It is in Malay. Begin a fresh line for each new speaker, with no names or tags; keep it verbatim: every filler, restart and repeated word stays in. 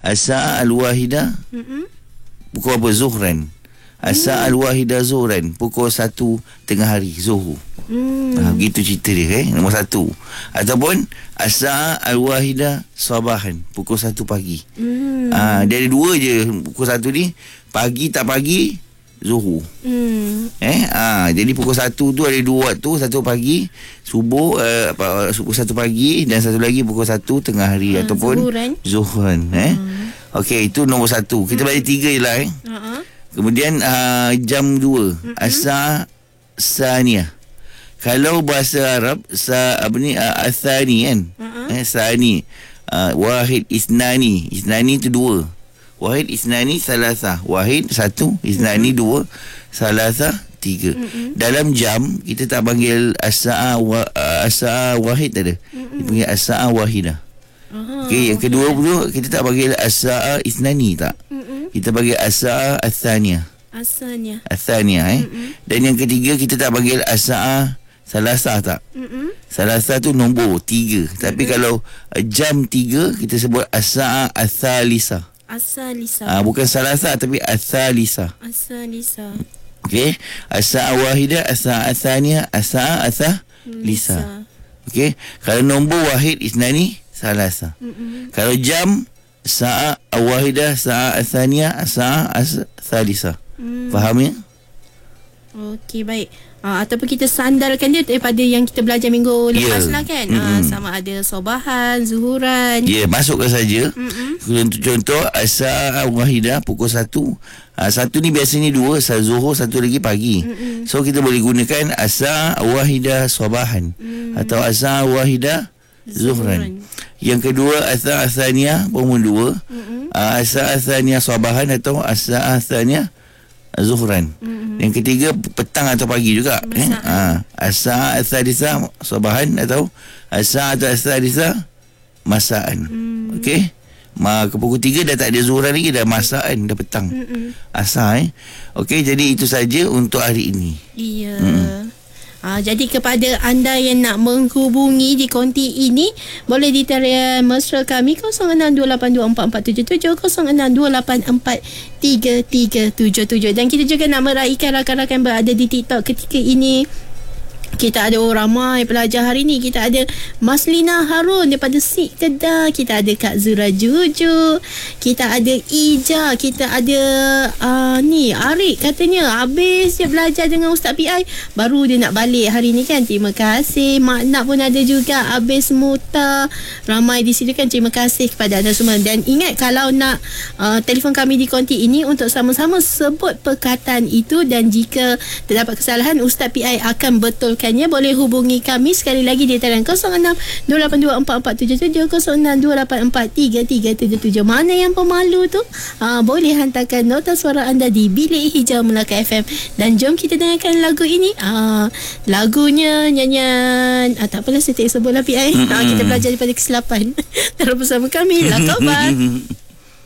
As-sa'ah al-wahidah
Mm-mm.
pukul apa? Zuhran. As-sa'ah al-wahidah zuhran pukul satu tengah hari, zuhur.
Hmm.
Ha, begitu cerita dia, eh? Nombor satu. Ataupun as-sa'ah al-wahidah sabahan pukul satu pagi.
Hmm.
Ha, dia ada dua je pukul satu ni. Pagi tak pagi, zuhur.
Hmm.
Eh, ah, jadi pukul satu tu ada dua waktu, satu pagi subuh, uh, apa, pukul satu pagi dan satu lagi pukul satu tengah hari
Ah,
ataupun
zuhuran.
zuhran. Eh, hmm. okey, itu nombor satu. Kita bagi tiga je lah. Eh.
Uh-huh.
Kemudian uh, jam dua, mm-hmm. asa saniyah. Kalau bahasa Arab sa apa ni uh, asani kan? Uh-huh. Eh, sani. Uh, wahid isnani. Isnani tu dua. Wahid isnani salasa. Wahid satu, isnani mm-hmm. dua, salasa tiga. Mm-hmm. Dalam jam kita tak panggil as-sa'a wa, uh, as-sa'a wahid tak ada. Mm-hmm. Kita panggil as-sa'a wahidah. Uh-huh. Okey, yang kedua okay. pula kita tak panggil as-sa'a isnani tak. Mm-hmm. Kita panggil as-sa'a ats-tsaniyah.
As-tsaniyah.
Ats-tsaniyah eh. Mm-hmm. Dan yang ketiga kita tak panggil as-sa'a salasah tak. Mm-hmm. Salasah tu nombor tiga. Mm-hmm. Tapi kalau uh, jam tiga kita sebut as-sa'a ats-tsalisah.
As-salisah.
Ah, bukan salasah tapi as-salisah.
As-salisah.
Okey, as-sa'a wahidah, as-sa'a ats-tsaniyah, as-sa'a ats-tsalisah. Okey, kalau nombor wahid isnani salasa. Mm-mm. Kalau jam sa'a wahidah, sa'a ats-tsaniyah, sa'a ats-tsalisah. Mm. Faham ya?
Okey, baik. Uh, ataupun kita sandarkan dia daripada yang kita belajar minggu lepas yeah. lah kan. Mm-hmm. Uh, sama ada sobahan, zuhuran.
Ya, yeah, masukkan saja. Mm-hmm. Contoh as-sa'a wahidah pukul satu. Uh, satu ni biasanya dua, satu zuhur, satu lagi pagi. Mm-hmm. So kita boleh gunakan as-sa'a wahidah sobahan. Mm. Atau as-sa'a wahidah zuhran. Yang kedua as-sa'a ats-tsaniyah pukul dua. Mm-hmm. Uh, as-sa'a ats-tsaniyah sobahan atau as-sa'a ats-tsaniyah zuhran. Mm-hmm. Yang ketiga petang atau pagi juga. Eh? Ha, as-sa'a ats-tsalisah sabahan atau as-sa'a ats-tsalisah masaan. Mm. Okey. Maka pukul tiga dah tak ada zuhran lagi, dah masaan, dah petang. Mm-mm. Asar eh. Okey, jadi itu saja untuk hari ini.
Iya. Mm. Ha, jadi kepada anda yang nak menghubungi di konti ini, boleh di talian mesra kami kosong enam dua lapan dua empat empat tujuh tujuh, kosong enam dua lapan empat tiga tiga tujuh tujuh. Dan kita juga nak meraihkan rakan-rakan berada di TikTok ketika ini. Kita ada orang ramai pelajar hari ni. Kita ada Maslina Harun daripada Sik Kedah. Kita ada Kak Zura Juju. Kita ada Ija. Kita ada uh, ni Arik katanya habis je belajar dengan Ustaz P I, baru dia nak balik hari ni kan. Terima kasih. Mak Nak pun ada juga. Habis Muta. Ramai di sini kan. Terima kasih kepada anda semua. Dan ingat kalau nak uh, telefon kami di konti ini untuk sama-sama sebut perkataan itu, dan jika terdapat kesalahan Ustaz P I akan betulkan, boleh hubungi kami sekali lagi di talian kosong enam dua lapan dua empat empat tujuh tujuh, kosong enam dua lapan empat tiga tiga tujuh tujuh. Mana yang pemalu tu? Ha, boleh hantarkan nota suara anda di Bilik Hijau Melaka F M. Dan jom kita dengarkan lagu ini. Ha, lagunya nyanyian ah, tak apalah, saya tak sebut lah P I. Ha, kita belajar daripada kesilapan. Terus bersama kami lah kabar.